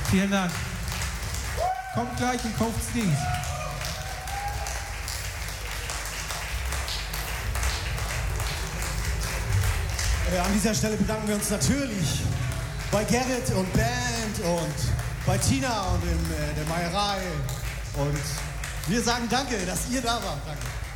Vielen Dank. Kommt gleich und kauft Sneeze. An dieser Stelle bedanken wir uns natürlich bei Gerrit und Band und bei Tina und in der Meierei. Und wir sagen danke, dass ihr da wart. Danke.